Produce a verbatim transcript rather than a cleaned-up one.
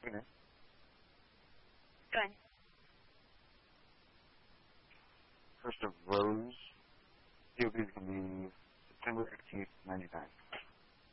your name? Go ahead. First of Rose. D O B is going to be September fifteenth, ninety-nine.